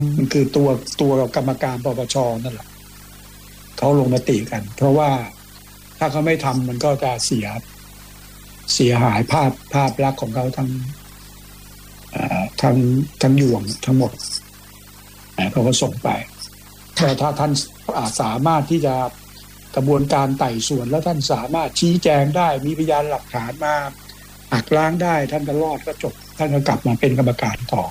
มันคือตัวกรรมการปปชนั่นแหละเขาลงมติกันเพราะว่าถ้าเขาไม่ทำมันก็จะเสียหายภาพลักษณ์ของเขาทั้งยวงทั้งหมดเขาก็ส่งไปแต่ถ้าท่านสามารถที่จะกระบวนการไต่สวนแล้วท่านสามารถชี้แจงได้มีพยานหลักฐานมาหักล้างได้ท่านก็รอดก็จบท่านก็กลับมาเป็นกรรมการต่อ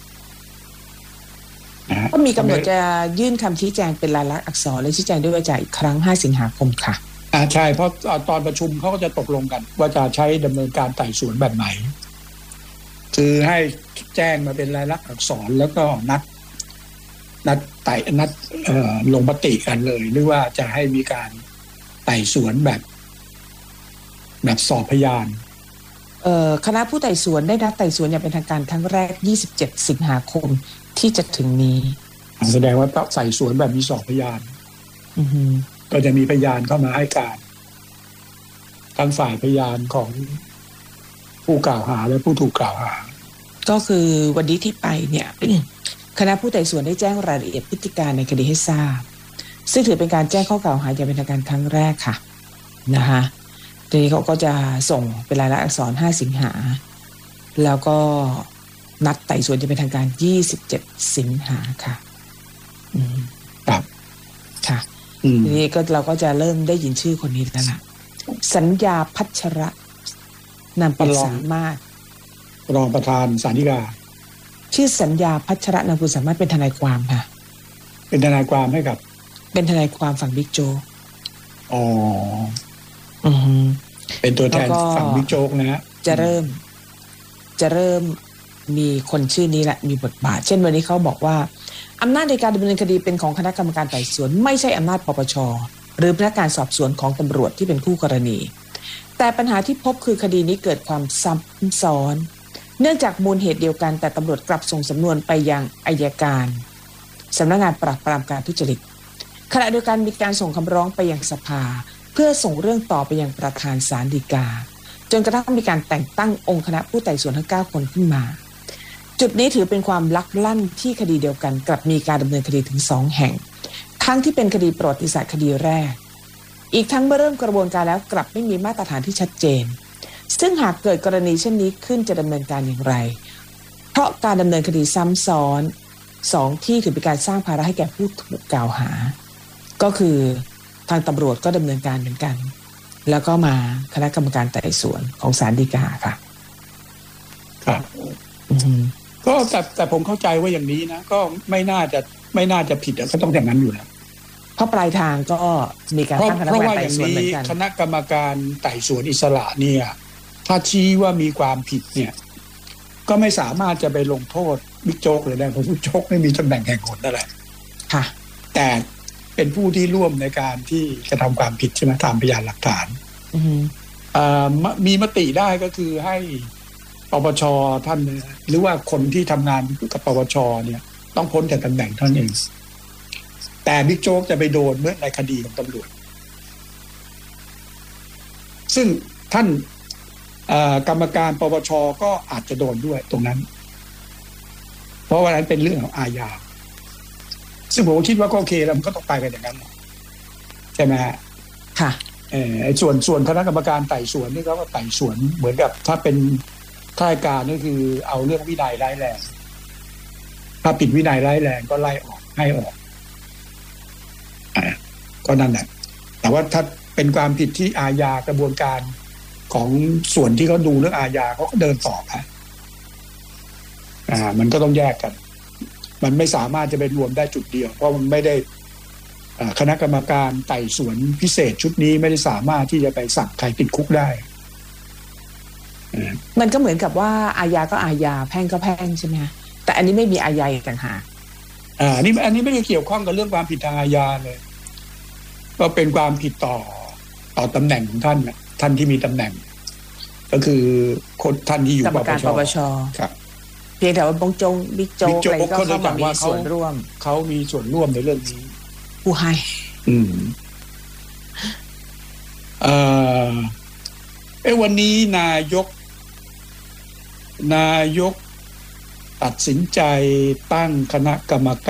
ก็มีกำหนดจะยื่นคำชี้แจงเป็นลายลักษณ์อักษรและชี้แจงด้วยวาจาอีกครั้ง5 สิงหาคมค่ะใช่เพราะตอนประชุมเขาก็จะตกลงกันว่าจะใช้ดำเนินการไต่สวนแบบไหนคือให้แจ้งมาเป็นลายลักษณ์อักษรแล้วก็นัดลงมติกันเลยหรือว่าจะให้มีการไต่สวนแบบสอบพยานคณะผู้ไต่สวนได้นัดไต่สวนอย่างเป็นทางการครั้งแรก27 สิงหาคมที่จะถึงนี้แสดงว่าไต่สวนแบบมีสอบพยานก็จะมีพยานเข้ามาให้การทั้งฝ่ายพยานของผู้กล่าวหาและผู้ถูกกล่าวหาก็คือวันนี้ที่ไปเนี่ย คณะผู้ไต่สวนได้แจ้งรายละเอียดพฤติการในคดีให้ทราบซึ่งถือเป็นการแจ้งข้อกล่าวหาอย่างเป็นทางการครั้งแรกค่ะนะคะทีนี้เขาก็จะส่งเป็นลายลักษณ์อักษร5 สิงหาแล้วก็นัดไต่สวนจะเป็นทางการ27 สิงหาค่ะครับค่ะทีนี้ก็เราก็จะเริ่มได้ยินชื่อคนนี้แล้วล่ะสัญญาพัชระนามปสามารถรองประธานศาลฎีกาชื่อสัญญาพัชระนามปสามารถเป็นทนายความค่ะเป็นทนายความให้กับเป็นทนายความฝั่งบิ๊กโจ๊กเป็นตัวแทนฝั่งบิ๊กโจ๊กนะฮะจะเริ่มมีคนชื่อนี้แหละมีบทบาทเช่นวันนี้เขาบอกว่าอำนาจในการดำเนินคดีเป็นของคณะกรรมการไต่สวนไม่ใช่อำนาจปปชหรือพนักงานสอบสวนของตำรวจที่เป็นคู่กรณีแต่ปัญหาที่พบคือคดีนี้เกิดความซับซ้อนเนื่องจากมูลเหตุเดียวกันแต่ตำรวจกลับส่งสำนวนไปยังอัยการสำนักงานปราบปรามการทุจริตขณะเดียวกันมีการส่งคำร้องไปยังสภาเพื่อส่งเรื่องต่อไปยังประธานศาลฎีกาจนกระทั่งมีการแต่งตั้งองค์คณะผู้ไต่สวนทั้ง9 คนขึ้นมาจุดนี้ถือเป็นความลักลั่นที่คดีเดียวกันกลับมีการดำเนินคดีถึง2 แห่งทั้งที่เป็นคดีประวัติศาสตร์คดีแรกอีกทั้งเมื่อเริ่มกระบวนการแล้วกลับไม่มีมาตรฐานที่ชัดเจนซึ่งหากเกิดกรณีเช่นนี้ขึ้นจะดำเนินการอย่างไรเพราะการดำเนินคดีซ้ำซ้อน2ที่ถือเป็นการสร้างภาระให้แก่ผู้ถูกกล่าวหาก็คือทางตำรวจก็ดำเนินการเหมือนกันแล้วก็มาคณะกรรมการไต่สวนของศาลฎีกาค่ะครับก็แต่ผมเข้าใจว่าอย่างนี้นะก็ไม่น่าจะผิดก็ต้องอย่างนั้นอยู่แล้วเพราะปลายทางก็มีการตั้งคณะกรรมการไต่สวนเหมือนกันคณะกรรมการไต่สวนอิสระเนี่ยถ้าชี้ว่ามีความผิดเนี่ยก็ไม่สามารถจะไปลงโทษบิ๊กโจ๊กเลยได้เพราะบิ๊กโจ๊กไม่มีตำแหน่งแห่งหนนั่นแหละค่ะแต่เป็นผู้ที่ร่วมในการที่กระทำความผิดใช่ไหมตามพยานหลักฐานมีมติได้ก็คือให้ปปชท่านหรือว่าคนที่ทำงานกับปปชเนี่ยต้องพ้นจากตำแหน่งท่านเองแต่บิ๊กโจ๊กจะไปโดนเมื่อในคดีของตำรวจซึ่งท่านกรรมการปปชก็อาจจะโดนด้วยตรงนั้นเพราะว่านั้นเป็นเรื่องของอาญาซึ่งผมคิดว่าก็โอเคแล้วมันก็ต้องไปกันอย่างนั้นใช่ไหมฮะค่ะส่วนคณะกรรมการไต่สวนนี่เขาก็ไต่สวนเหมือนกับถ้าเป็นข้าราชการก็คือเอาเรื่องวินัยร้ายแรงถ้าผิดวินัยร้ายแรงก็ไล่ออกให้ออกก็นั่นแหละแต่ว่าถ้าเป็นความผิดที่อาญากระบวนการของส่วนที่เขาดูเรื่องอาญาเขาก็เดินต่อไปมันก็ต้องแยกกันมันไม่สามารถจะไปรวมได้จุดเดียวเพราะมันไม่ได้คณะกรรมการไต่สวนพิเศษชุดนี้ไม่ได้สามารถที่จะไปสั่งใครติดคุกได้มันก็เหมือนกับว่าอาญาก็อาญาแพ่งก็แพ่งใช่ไหมแต่อันนี้ไม่มีอาญาต่างหากอันนี้ไม่ได้เกี่ยวข้องกับเรื่องความผิดทางอาญาเลยก็เป็นความผิดต่อตำแหน่งของท่านที่มีตำแหน่งก็คือคนท่านที่อยู่ปปชครับเพียงแต่ว่าบิ๊กโจ๊กอะไรก็เข้ามามีส่วนร่วมเขามีส่วนร่วมในเรื่องนี้ผู้ให้วันนี้นายกตัดสินใจตั้งคณะกรรมการ